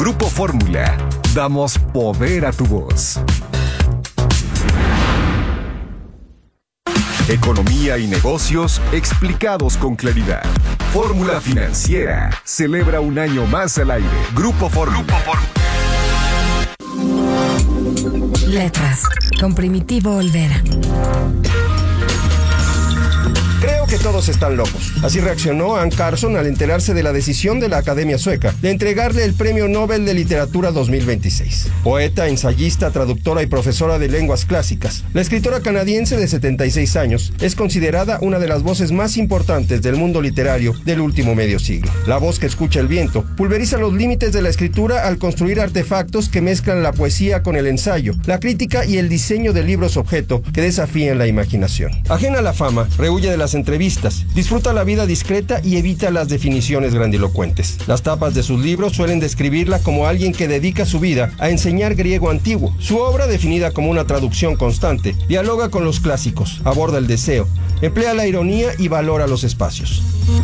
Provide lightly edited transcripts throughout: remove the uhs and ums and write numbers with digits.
Grupo Fórmula. Damos poder a tu voz. Economía y negocios explicados con claridad. Fórmula Financiera celebra un año más al aire. Grupo Fórmula. Letras, con Primitivo Olvera. Creo que todos están locos. Así reaccionó Ann Carson al enterarse de la decisión de la Academia Sueca de entregarle el Premio Nobel de Literatura 2026. Poeta, ensayista, traductora y profesora de lenguas clásicas, la escritora canadiense de 76 años es considerada una de las voces más importantes del mundo literario del último medio siglo. La voz que escucha el viento pulveriza los límites de la escritura al construir artefactos que mezclan la poesía con el ensayo, la crítica y el diseño de libros objeto que desafían la imaginación. Ajena a la fama, rehúye de las entrevistas, disfruta la vida discreta y evita las definiciones grandilocuentes. Las tapas de sus libros suelen describirla como alguien que dedica su vida a enseñar griego antiguo. Su obra, definida como una traducción constante, dialoga con los clásicos, aborda el deseo, emplea la ironía y valora los espacios.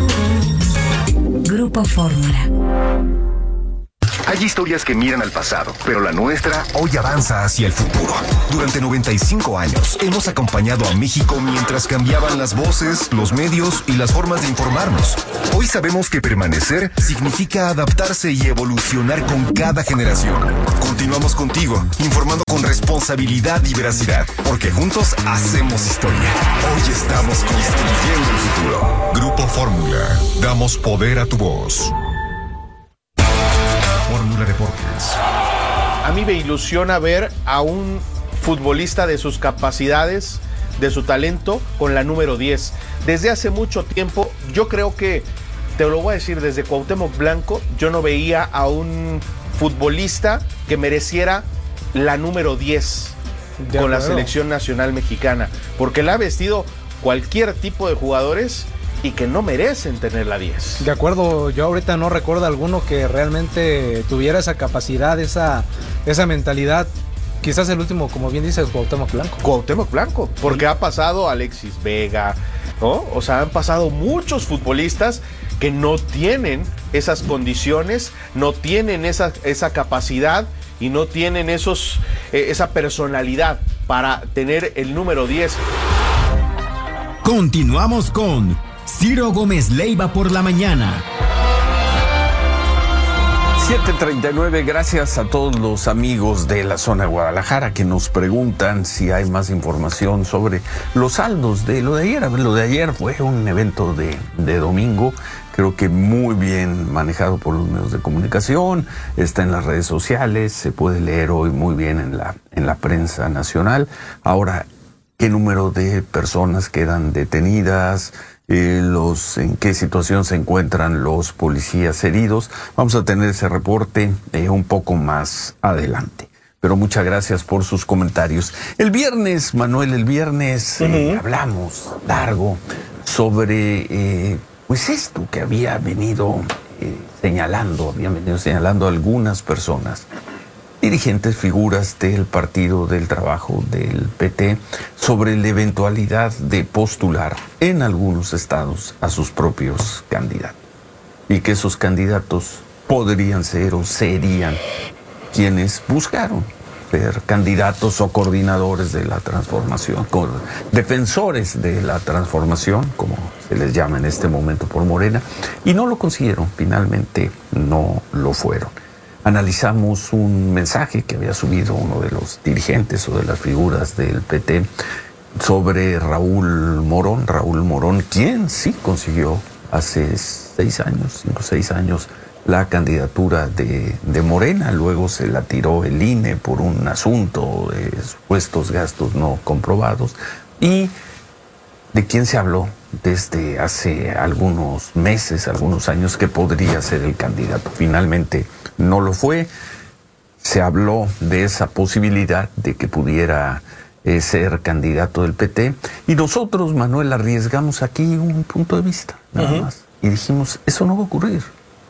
Grupo Fórmula. Hay historias que miran al pasado, pero la nuestra hoy avanza hacia el futuro. Durante 95 años hemos acompañado a México mientras cambiaban las voces, los medios y las formas de informarnos. Hoy sabemos que permanecer significa adaptarse y evolucionar con cada generación. Continuamos contigo, informando con responsabilidad y veracidad, porque juntos hacemos historia. Hoy estamos construyendo el futuro. Grupo Fórmula. Damos poder a tu voz. Fórmula Deportes. A mí me ilusiona ver a un futbolista de sus capacidades, de su talento, con la número 10. Desde hace mucho tiempo, yo creo que, te lo voy a decir, desde Cuauhtémoc Blanco, yo no veía a un futbolista que mereciera la número 10 con la selección nacional mexicana, porque la ha vestido cualquier tipo de jugadores y que no merecen tener la 10. De acuerdo, yo ahorita no recuerdo alguno que realmente tuviera esa capacidad, esa mentalidad. Quizás el último, como bien dices, Cuauhtémoc Blanco. Cuauhtémoc Blanco, porque ha pasado Alexis Vega, ¿no? O sea, han pasado muchos futbolistas que no tienen esas condiciones, no tienen esa capacidad y no tienen esa personalidad para tener el número 10. Continuamos con Ciro Gómez Leiva por la mañana. 7:39, gracias a todos los amigos de la zona de Guadalajara que nos preguntan si hay más información sobre los saldos de lo de ayer. Lo de ayer fue un evento de domingo, creo que muy bien manejado por los medios de comunicación, está en las redes sociales, se puede leer hoy muy bien en la prensa nacional. Ahora, ¿qué número de personas quedan detenidas? En qué situación se encuentran los policías heridos. Vamos a tener ese reporte un poco más adelante. Pero muchas gracias por sus comentarios. El viernes, Manuel, hablamos largo sobre pues esto que habían venido señalando algunas personas, dirigentes, figuras del Partido del Trabajo, del PT, sobre la eventualidad de postular en algunos estados a sus propios candidatos. Y que esos candidatos podrían ser o serían quienes buscaron ser candidatos o coordinadores de la transformación, defensores de la transformación, como se les llama en este momento por Morena, y no lo consiguieron, finalmente no lo fueron. Analizamos un mensaje que había subido uno de los dirigentes o de las figuras del PT sobre Raúl Morón, quien sí consiguió hace 5 o 6 años, la candidatura de Morena. Luego se la tiró el INE por un asunto de supuestos gastos no comprobados. Y de quien se habló desde hace algunos meses, algunos años, que podría ser el candidato. Finalmente no lo fue. Se habló de esa posibilidad de que pudiera ser candidato del PT. Y nosotros, Manuel, arriesgamos aquí un punto de vista, nada más. Y dijimos, eso no va a ocurrir.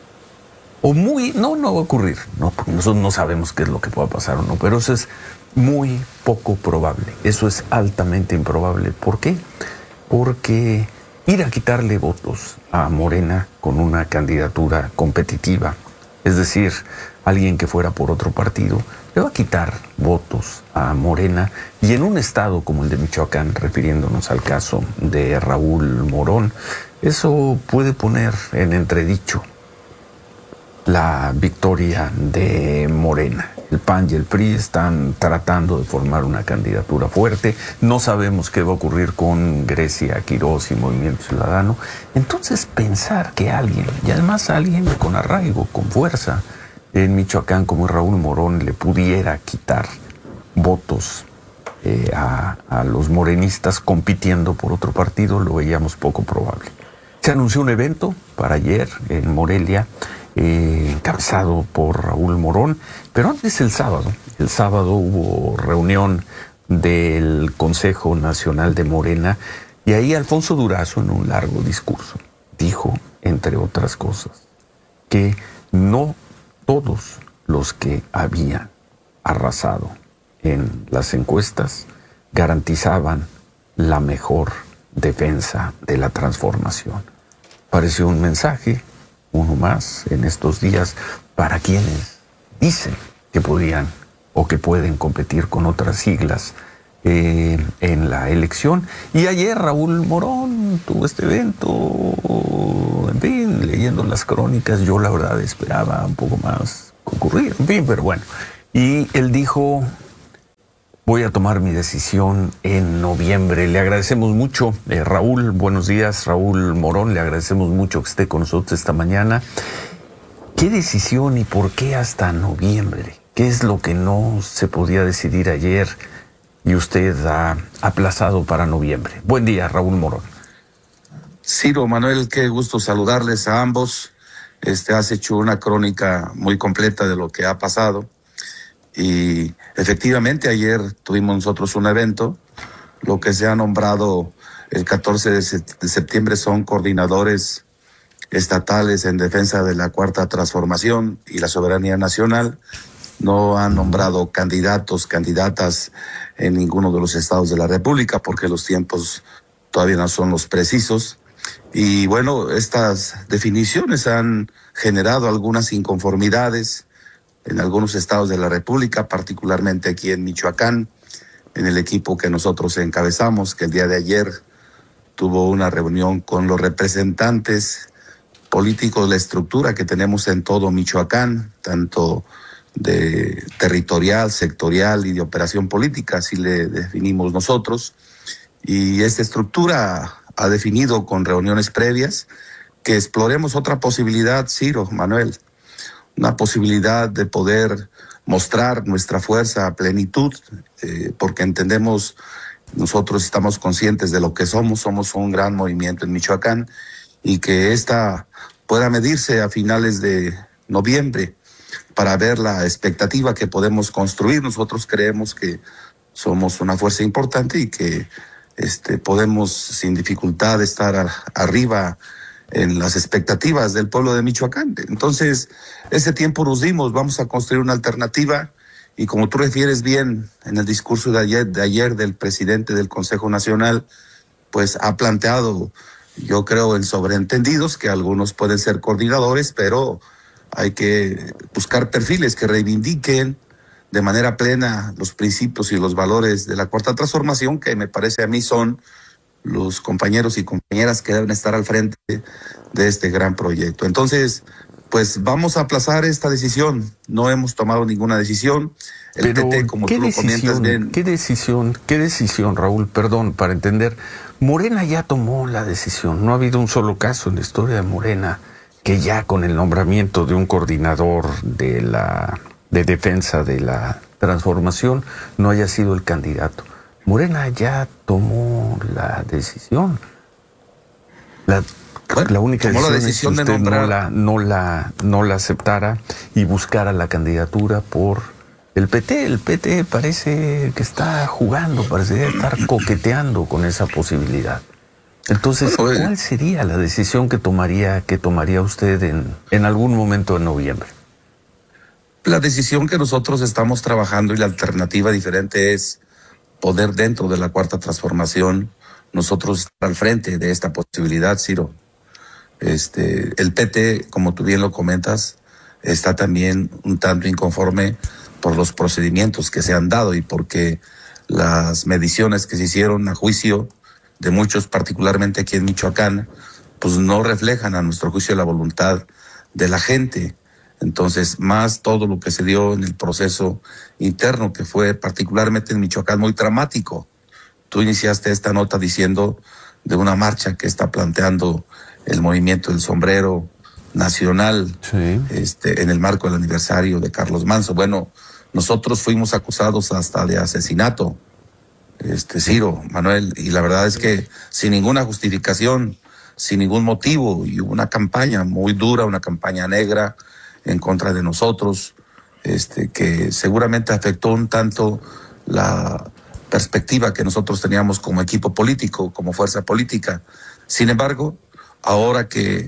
No va a ocurrir. No, porque nosotros no sabemos qué es lo que pueda pasar o no, pero eso es muy poco probable. Eso es altamente improbable. ¿Por qué? Porque ir a quitarle votos a Morena con una candidatura competitiva es decir, alguien que fuera por otro partido, le va a quitar votos a Morena, y en un estado como el de Michoacán, refiriéndonos al caso de Raúl Morón, eso puede poner en entredicho la victoria de Morena. El PAN y el PRI están tratando de formar una candidatura fuerte. No sabemos qué va a ocurrir con Grecia Quirós y Movimiento Ciudadano. Entonces, pensar que alguien, y además alguien con arraigo, con fuerza, en Michoacán como Raúl Morón, le pudiera quitar votos a los morenistas compitiendo por otro partido, lo veíamos poco probable. Se anunció un evento para ayer en Morelia, encabezado por Raúl Morón, pero antes el sábado hubo reunión del Consejo Nacional de Morena, y ahí Alfonso Durazo, en un largo discurso, dijo, entre otras cosas, que no todos los que habían arrasado en las encuestas garantizaban la mejor defensa de la transformación. Pareció un mensaje, uno más en estos días, para quienes dicen que podían o que pueden competir con otras siglas en la elección. Y ayer Raúl Morón tuvo este evento, en fin, leyendo las crónicas, yo la verdad esperaba un poco más concurrir, en fin, pero bueno. Y él dijo, voy a tomar mi decisión en noviembre. Le agradecemos mucho, Raúl, buenos días, Raúl Morón, le agradecemos mucho que esté con nosotros esta mañana. ¿Qué decisión y por qué hasta noviembre? ¿Qué es lo que no se podía decidir ayer y usted ha aplazado para noviembre? Buen día, Raúl Morón. Ciro, Manuel, qué gusto saludarles a ambos. Has hecho una crónica muy completa de lo que ha pasado. Y efectivamente ayer tuvimos nosotros un evento. Lo que se ha nombrado el 14 de septiembre son coordinadores estatales en defensa de la Cuarta Transformación y la soberanía nacional. No han nombrado candidatos, candidatas en ninguno de los estados de la República porque los tiempos todavía no son los precisos. Y bueno, estas definiciones han generado algunas inconformidades en algunos estados de la República, particularmente aquí en Michoacán, en el equipo que nosotros encabezamos, que el día de ayer tuvo una reunión con los representantes políticos de la estructura que tenemos en todo Michoacán, tanto de territorial, sectorial y de operación política, así le definimos nosotros. Y esta estructura ha definido con reuniones previas que exploremos otra posibilidad, Ciro, Manuel, una posibilidad de poder mostrar nuestra fuerza a plenitud, porque entendemos, nosotros estamos conscientes de lo que somos un gran movimiento en Michoacán, y que esta pueda medirse a finales de noviembre para ver la expectativa que podemos construir. Nosotros creemos que somos una fuerza importante y que podemos sin dificultad estar arriba en las expectativas del pueblo de Michoacán. Entonces, ese tiempo nos dimos, vamos a construir una alternativa, y como tú refieres bien en el discurso de ayer del presidente del Consejo Nacional, pues ha planteado, yo creo, en sobreentendidos, que algunos pueden ser coordinadores, pero hay que buscar perfiles que reivindiquen de manera plena los principios y los valores de la Cuarta Transformación, que me parece a mí son los compañeros y compañeras que deben estar al frente de este gran proyecto. Entonces, pues vamos a aplazar esta decisión. No hemos tomado ninguna decisión. El PT, como tú lo comentas bien. ¿Qué decisión, Raúl? Perdón, para entender. Morena ya tomó la decisión. No ha habido un solo caso en la historia de Morena que ya con el nombramiento de un coordinador de defensa de la transformación no haya sido el candidato. Morena ya tomó la decisión. La única decisión es que usted no la aceptara y buscara la candidatura por el PT. El PT parece que está jugando, parece estar coqueteando con esa posibilidad. Entonces, ¿cuál sería la decisión que tomaría usted en algún momento en noviembre? La decisión que nosotros estamos trabajando, y la alternativa diferente, es poder, dentro de la Cuarta Transformación, nosotros estar al frente de esta posibilidad, Ciro. El PT, como tú bien lo comentas, está también un tanto inconforme por los procedimientos que se han dado y porque las mediciones que se hicieron a juicio de muchos, particularmente aquí en Michoacán, pues no reflejan a nuestro juicio la voluntad de la gente. Entonces, más todo lo que se dio en el proceso interno, que fue particularmente en Michoacán muy dramático. Tú iniciaste esta nota diciendo de una marcha que está planteando el movimiento del sombrero nacional, sí, en el marco del aniversario de Carlos Manzo. Bueno, nosotros fuimos acusados hasta de asesinato, Ciro, Manuel, y la verdad es que sin ninguna justificación, sin ningún motivo, y hubo una campaña muy dura, una campaña negra en contra de nosotros, que seguramente afectó un tanto la perspectiva que nosotros teníamos como equipo político, como fuerza política. Sin embargo, ahora que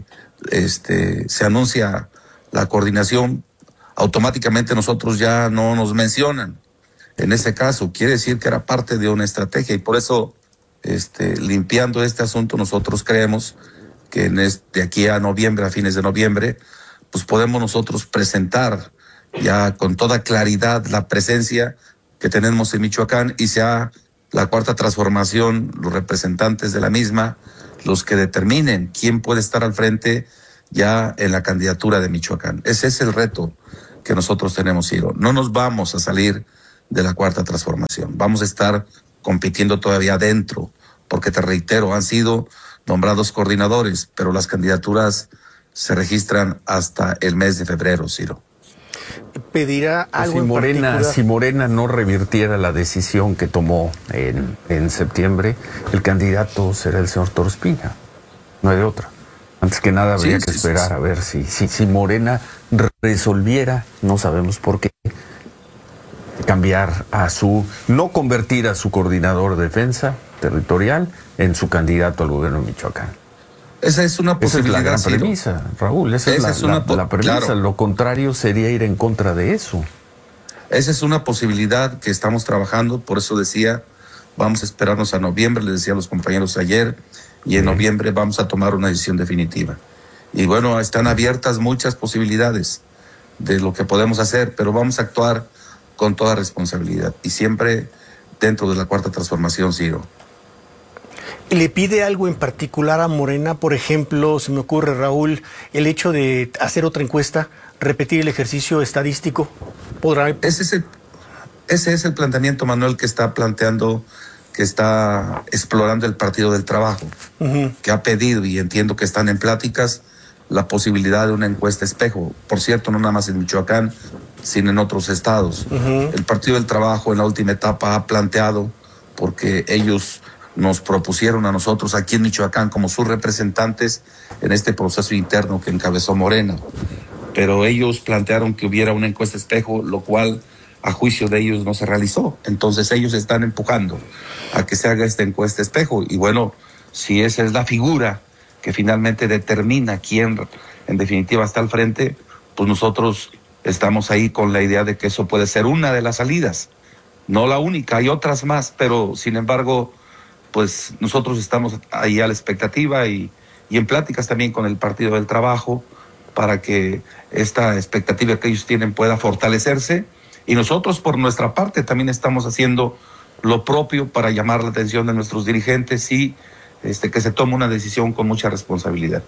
se anuncia la coordinación, automáticamente nosotros ya no nos mencionan. En ese caso, quiere decir que era parte de una estrategia y por eso, limpiando este asunto, nosotros creemos que de aquí a noviembre, a fines de noviembre, pues podemos nosotros presentar ya con toda claridad la presencia que tenemos en Michoacán y sea la Cuarta Transformación, los representantes de la misma, los que determinen quién puede estar al frente ya en la candidatura de Michoacán. Ese es el reto que nosotros tenemos, Ciro. No nos vamos a salir de la Cuarta Transformación. Vamos a estar compitiendo todavía dentro, porque te reitero, han sido nombrados coordinadores, pero las candidaturas se registran hasta el mes de febrero, Ciro. ¿Pedirá algo si Morena no revirtiera la decisión que tomó en septiembre, el candidato será el señor Toro Espina? No hay de otra. Antes que nada habría que esperar a ver si Morena resolviera, no sabemos por qué, no convertir a su coordinador de defensa territorial en su candidato al gobierno de Michoacán. Esa es una posibilidad. Esa es la gran premisa, Raúl. Esa es la premisa. Claro. Lo contrario sería ir en contra de eso. Esa es una posibilidad que estamos trabajando. Por eso decía, vamos a esperarnos a noviembre, les decía a los compañeros ayer, y en noviembre vamos a tomar una decisión definitiva. Y bueno, están abiertas muchas posibilidades de lo que podemos hacer, pero vamos a actuar con toda responsabilidad y siempre dentro de la Cuarta Transformación, Ciro. ¿Le pide algo en particular a Morena? Por ejemplo, se me ocurre, Raúl, el hecho de hacer otra encuesta, repetir el ejercicio estadístico. ¿Podrá? Ese es el planteamiento, Manuel, que está planteando, que está explorando el Partido del Trabajo, que ha pedido, y entiendo que están en pláticas, la posibilidad de una encuesta espejo. Por cierto, no nada más en Michoacán, sino en otros estados. El Partido del Trabajo en la última etapa ha planteado, porque ellos nos propusieron a nosotros aquí en Michoacán como sus representantes en este proceso interno que encabezó Morena. Pero ellos plantearon que hubiera una encuesta espejo, lo cual a juicio de ellos no se realizó. Entonces ellos están empujando a que se haga esta encuesta espejo. Y bueno, si esa es la figura que finalmente determina quién en definitiva está al frente, pues nosotros estamos ahí con la idea de que eso puede ser una de las salidas. No la única, hay otras más, pero sin embargo, pues nosotros estamos ahí a la expectativa y en pláticas también con el Partido del Trabajo para que esta expectativa que ellos tienen pueda fortalecerse. Y nosotros por nuestra parte también estamos haciendo lo propio para llamar la atención de nuestros dirigentes y que se tome una decisión con mucha responsabilidad.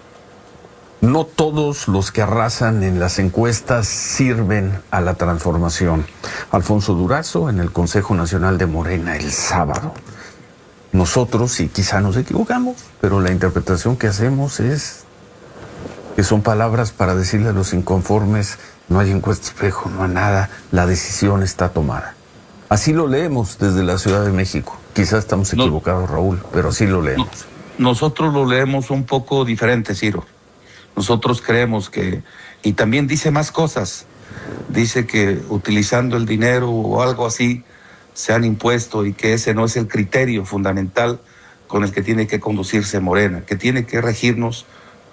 No todos los que arrasan en las encuestas sirven a la transformación. Alfonso Durazo en el Consejo Nacional de Morena el sábado. Nosotros, y quizá nos equivocamos, pero la interpretación que hacemos es que son palabras para decirle a los inconformes: no hay encuesta espejo, no hay nada, la decisión está tomada. Así lo leemos desde la Ciudad de México. Quizás estamos equivocados, Raúl, pero así lo leemos. Nosotros lo leemos un poco diferente, Ciro. Nosotros creemos que, y también dice más cosas, dice que utilizando el dinero o algo así se han impuesto y que ese no es el criterio fundamental con el que tiene que conducirse Morena, que tienen que regirnos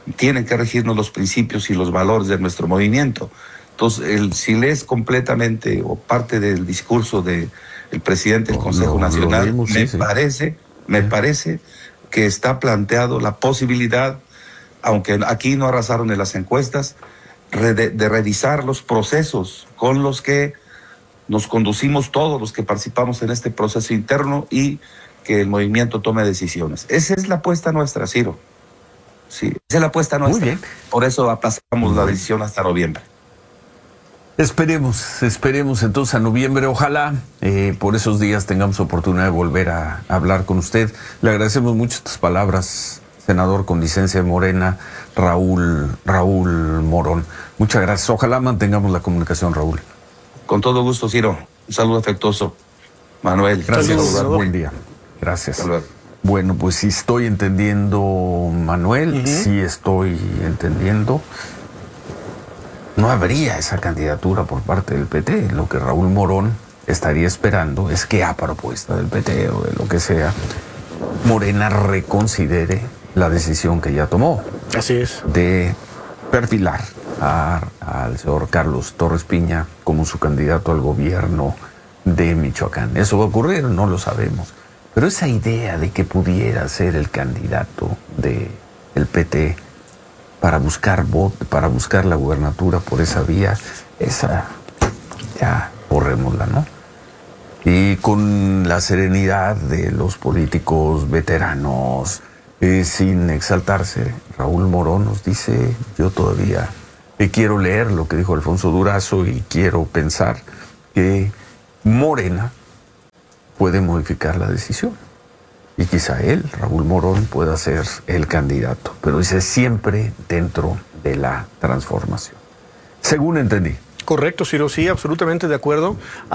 los principios y los valores de nuestro movimiento. Entonces, si lees completamente o parte del discurso del presidente del Consejo Nacional, me parece que está planteado la posibilidad, aunque aquí no arrasaron en las encuestas, de revisar los procesos con los que nos conducimos todos los que participamos en este proceso interno y que el movimiento tome decisiones. Esa es la apuesta nuestra, Ciro. Sí, esa es la apuesta nuestra. Muy bien. Por eso aplazamos la decisión hasta noviembre. Esperemos entonces a noviembre. Ojalá por esos días tengamos oportunidad de volver a hablar con usted. Le agradecemos mucho estas palabras, senador con licencia de Morena, Raúl Morón. Muchas gracias. Ojalá mantengamos la comunicación, Raúl. Con todo gusto, Ciro. Un saludo afectuoso. Manuel. Gracias. Buen día. Gracias. Bueno, pues si estoy entendiendo, Manuel, sí estoy entendiendo. No habría esa candidatura por parte del PT. Lo que Raúl Morón estaría esperando es que a propuesta del PT o de lo que sea, Morena reconsidere la decisión que ya tomó. Así es. De perfilar al señor Carlos Torres Piña como su candidato al gobierno de Michoacán. ¿Eso va a ocurrir? No lo sabemos. Pero esa idea de que pudiera ser el candidato del PT para buscar la gubernatura por esa vía, esa ya borrémosla, ¿no? Y con la serenidad de los políticos veteranos, sin exaltarse, Raúl Morón nos dice: yo todavía quiero leer lo que dijo Alfonso Durazo y quiero pensar que Morena puede modificar la decisión. Y quizá él, Raúl Morón, pueda ser el candidato. Pero dice siempre dentro de la transformación. Según entendí. Correcto, Ciro, sí, absolutamente de acuerdo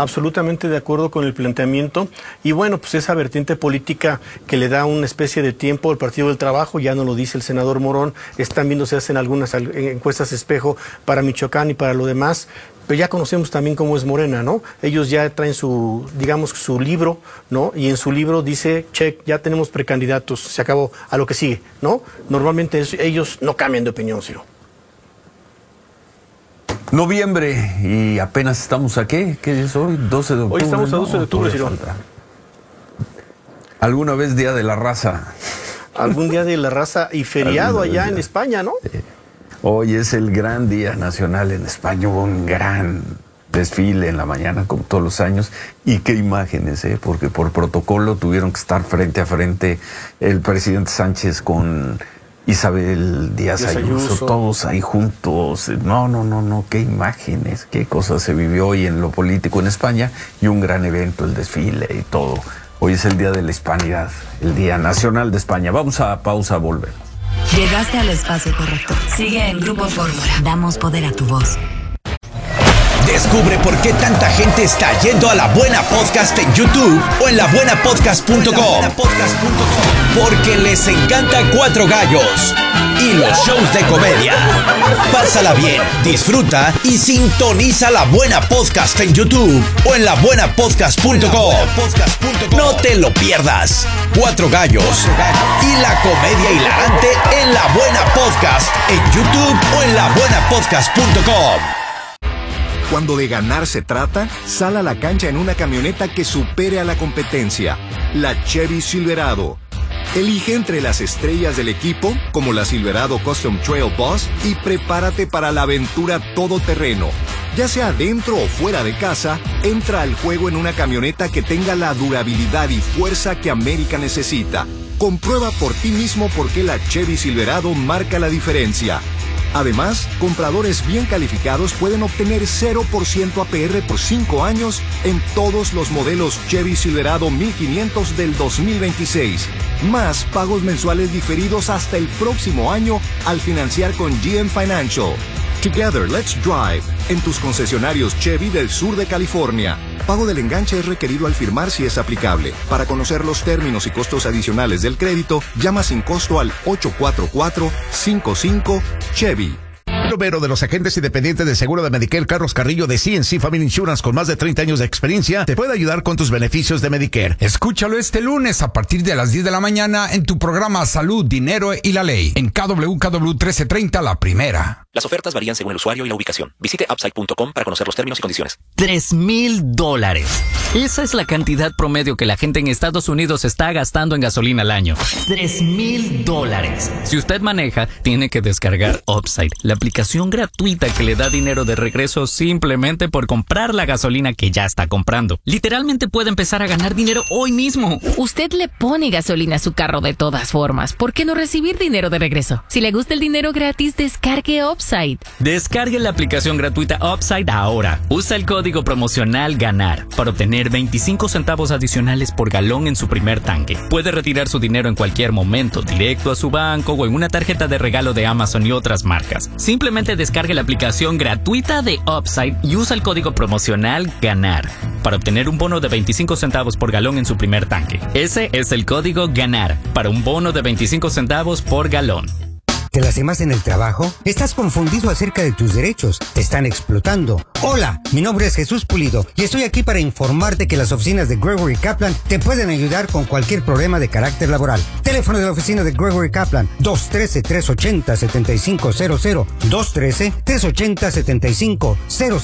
con el planteamiento. Y bueno, pues esa vertiente política que le da una especie de tiempo al Partido del Trabajo, ya no lo dice el senador Morón, están viendo, se hacen algunas encuestas espejo para Michoacán y para lo demás. Pero ya conocemos también cómo es Morena, ¿no? Ellos ya traen su libro, ¿no? Y en su libro dice, check, ya tenemos precandidatos, se acabó, a lo que sigue, ¿no? Normalmente ellos no cambian de opinión, Ciro. Noviembre, y apenas estamos aquí. ¿Qué es hoy? 12 de octubre. Hoy estamos a 12 de octubre, Ciro. ¿Alguna vez Día de la Raza? Algún Día de la Raza y feriado allá en España, ¿no? Sí. Hoy es el gran día nacional en España. Hubo un gran desfile en la mañana, como todos los años. Y qué imágenes, porque por protocolo tuvieron que estar frente a frente el presidente Sánchez con Isabel Díaz Ayuso, todos ahí juntos. No, qué imágenes, qué cosas se vivió hoy en lo político en España. Y un gran evento, el desfile y todo. Hoy es el Día de la Hispanidad, el Día Nacional de España. Vamos a pausa, volvemos. Llegaste al espacio correcto. Sigue en Grupo Fórmula. Damos poder a tu voz. Descubre por qué tanta gente está yendo a La Buena Podcast en YouTube o en labuenapodcast.com. Porque les encanta Cuatro Gallos y los shows de comedia. Pásala bien, disfruta y sintoniza La Buena Podcast en YouTube o en labuenapodcast.com. No te lo pierdas. Cuatro Gallos y la comedia hilarante en La Buena Podcast en YouTube o en labuenapodcast.com. Cuando de ganar se trata, sal a la cancha en una camioneta que supere a la competencia, la Chevy Silverado. Elige entre las estrellas del equipo, como la Silverado Custom Trail Boss, y prepárate para la aventura todoterreno. Ya sea dentro o fuera de casa, entra al juego en una camioneta que tenga la durabilidad y fuerza que América necesita. Comprueba por ti mismo por qué la Chevy Silverado marca la diferencia. Además, compradores bien calificados pueden obtener 0% APR por 5 años en todos los modelos Chevy Silverado 1500 del 2026. Más pagos mensuales diferidos hasta el próximo año al financiar con GM Financial. Together, let's drive. En tus concesionarios Chevy del sur de California. Pago del enganche es requerido al firmar si es aplicable. Para conocer los términos y costos adicionales del crédito, llama sin costo al 844-55-CHEVY. Número de los agentes independientes de seguro de Medicare, Carlos Carrillo de CNC Family Insurance, con más de 30 años de experiencia, te puede ayudar con tus beneficios de Medicare. Escúchalo este lunes a partir de las 10 de la mañana en tu programa Salud, Dinero y la Ley, en KWKW 1330 La Primera. Las ofertas varían según el usuario y la ubicación. Visite upside.com para conocer los términos y condiciones. $3,000. Esa es la cantidad promedio que la gente en Estados Unidos está gastando en gasolina al año. $3,000. Si usted maneja, tiene que descargar Upside, la aplicación aplicación gratuita que le da dinero de regreso simplemente por comprar la gasolina que ya está comprando. Literalmente puede empezar a ganar dinero hoy mismo. Usted le pone gasolina a su carro de todas formas. ¿Por qué no recibir dinero de regreso? Si le gusta el dinero gratis, descargue Upside. Descargue la aplicación gratuita Upside ahora. Usa el código promocional GANAR para obtener 25 centavos adicionales por galón en su primer tanque. Puede retirar su dinero en cualquier momento, directo a su banco o en una tarjeta de regalo de Amazon y otras marcas. Simplemente descargue la aplicación gratuita de Upside y usa el código promocional GANAR para obtener un bono de 25 centavos por galón en su primer tanque. Ese es el código GANAR para un bono de 25 centavos por galón. ¿Te lastimas en el trabajo? ¿Estás confundido acerca de tus derechos? ¿Te están explotando? Hola, mi nombre es Jesús Pulido y estoy aquí para informarte que las oficinas de Gregory Kaplan te pueden ayudar con cualquier problema de carácter laboral. Teléfono de la oficina de Gregory Kaplan, 213-380-7500, 213-380-7500,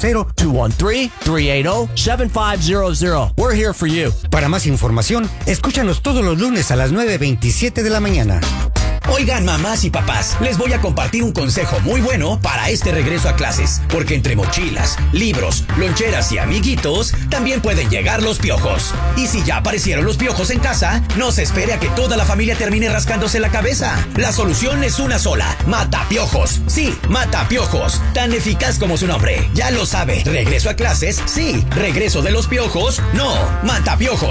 213-380-7500. We're here for you. Para más información, escúchanos todos los lunes a las 9:27 de la mañana. Oigan, mamás y papás, les voy a compartir un consejo muy bueno para este regreso a clases, porque entre mochilas, libros, loncheras y amiguitos, también pueden llegar los piojos. Y si ya aparecieron los piojos en casa, no se espere a que toda la familia termine rascándose la cabeza. La solución es una sola: Matapiojos. Sí, Matapiojos. Tan eficaz como su nombre. Ya lo sabe. ¿Regreso a clases? Sí. ¿Regreso de los piojos? No. Matapiojos.